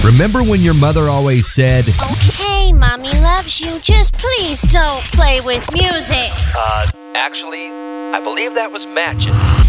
Remember when your mother always said, "Okay, Mommy loves you, just please don't play with music." Actually, I believe that was matches.